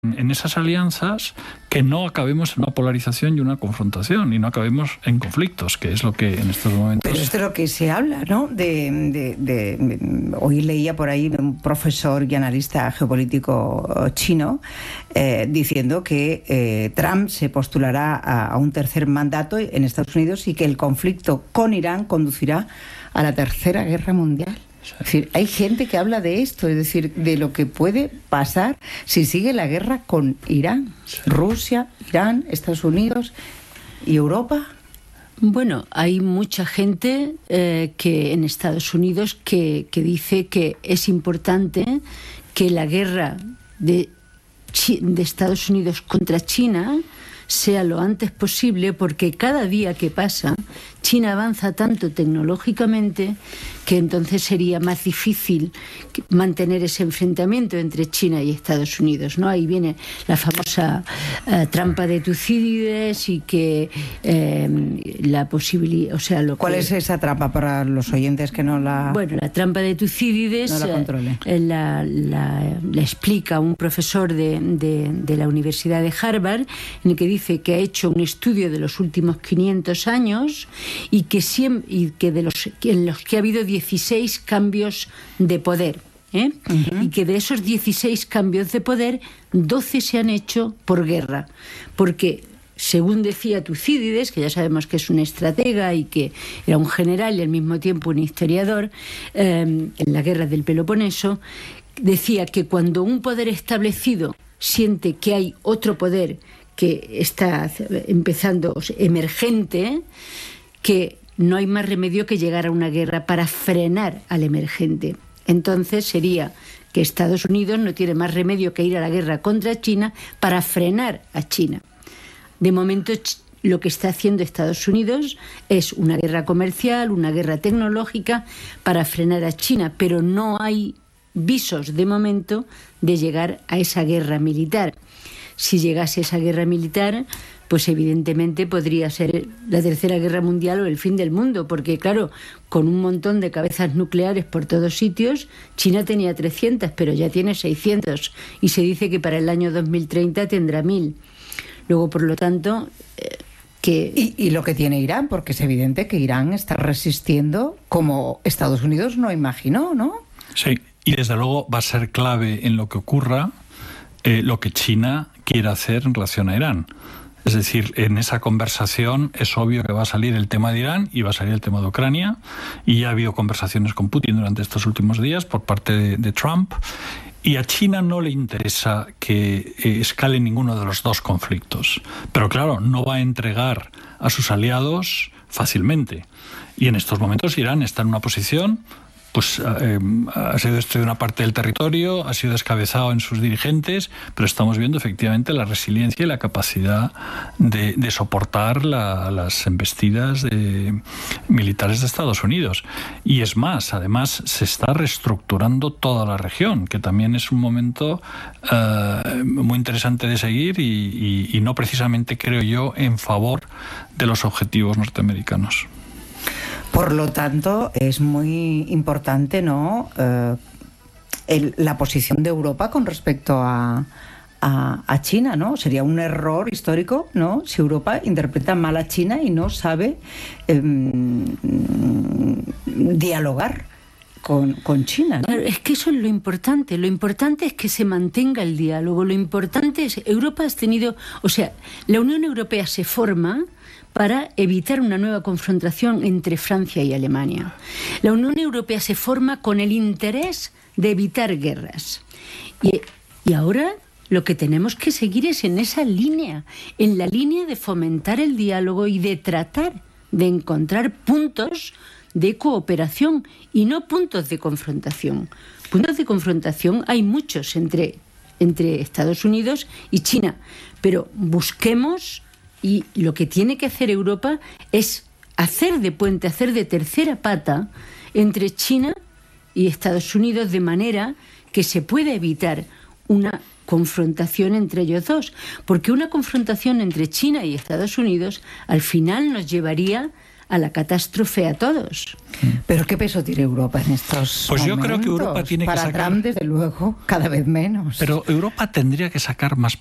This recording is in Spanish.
en esas alianzas que no acabemos en una polarización y una confrontación y no acabemos en conflictos, que es lo que en estos momentos... Pero es de lo que se habla, ¿no? Hoy leía por ahí un profesor y analista geopolítico chino diciendo que Trump se postulará a un tercer mandato en Estados Unidos y que el conflicto con Irán conducirá a la Tercera Guerra Mundial. Es decir, hay gente que habla de esto, es decir, de lo que puede pasar si sigue la guerra con Irán, Rusia, Irán, Estados Unidos y Europa. Bueno, hay mucha gente que en Estados Unidos que dice que es importante que la guerra de Estados Unidos contra China sea lo antes posible, porque cada día que pasa China avanza tanto tecnológicamente que entonces sería más difícil mantener ese enfrentamiento entre China y Estados Unidos, ¿no? Ahí viene la famosa trampa de Tucídides y que la posibilidad, o sea, ¿Cuál es esa trampa para los oyentes que no la... Bueno, la trampa de Tucídides no la controle. La explica un profesor de la Universidad de Harvard, en el que dice que ha hecho un estudio de los últimos 500 años y que en los que ha habido 16 cambios de poder, y que de esos 16 cambios de poder, 12 se han hecho por guerra, porque según decía Tucídides, que ya sabemos que es un estratega y que era un general y al mismo tiempo un historiador, en la guerra del Peloponeso, decía que cuando un poder establecido siente que hay otro poder que está empezando, emergente, que no hay más remedio que llegar a una guerra para frenar al emergente. Entonces sería que Estados Unidos no tiene más remedio que ir a la guerra contra China para frenar a China. De momento, lo que está haciendo Estados Unidos es una guerra comercial, una guerra tecnológica para frenar a China, pero no hay visos de momento de llegar a esa guerra militar. Si llegase esa guerra militar, pues evidentemente podría ser la Tercera Guerra Mundial o el fin del mundo, porque claro, con un montón de cabezas nucleares por todos sitios, China tenía 300, pero ya tiene 600, y se dice que para el año 2030 tendrá 1000. Luego, por lo tanto... Y lo que tiene Irán, porque es evidente que Irán está resistiendo como Estados Unidos no imaginó, ¿no? Sí, y desde luego va a ser clave en lo que ocurra lo que China quiera hacer en relación a Irán. Es decir, en esa conversación es obvio que va a salir el tema de Irán y va a salir el tema de Ucrania, y ya ha habido conversaciones con Putin durante estos últimos días por parte de Trump, y a China no le interesa que escale ninguno de los dos conflictos. Pero claro, no va a entregar a sus aliados fácilmente. Y en estos momentos Irán está en una posición... pues ha sido destruida una parte del territorio, ha sido descabezado en sus dirigentes, pero estamos viendo efectivamente la resiliencia y la capacidad de soportar las embestidas militares de Estados Unidos. Y es más, además se está reestructurando toda la región, que también es un momento muy interesante de seguir y no precisamente, creo yo, en favor de los objetivos norteamericanos. Por lo tanto, es muy importante, ¿no?, la posición de Europa con respecto a China, ¿no? Sería un error histórico, ¿no?, si Europa interpreta mal a China y no sabe dialogar con China, ¿no? Claro, es que eso es lo importante. Lo importante es que se mantenga el diálogo. Lo importante es... Europa ha tenido... O sea, la Unión Europea se forma para evitar una nueva confrontación entre Francia y Alemania. La Unión Europea se forma con el interés de evitar guerras. Y ahora lo que tenemos que seguir es en esa línea, en la línea de fomentar el diálogo y de tratar de encontrar puntos de cooperación y no puntos de confrontación. Puntos de confrontación hay muchos entre Estados Unidos y China, pero busquemos... Y lo que tiene que hacer Europa es hacer de puente, hacer de tercera pata entre China y Estados Unidos, de manera que se pueda evitar una confrontación entre ellos dos. Porque una confrontación entre China y Estados Unidos al final nos llevaría a la catástrofe a todos. ¿Pero qué peso tiene Europa en estos Pues yo momentos? creo que Europa tiene que Para sacar... Trump, desde luego, cada vez menos. Pero Europa tendría que sacar más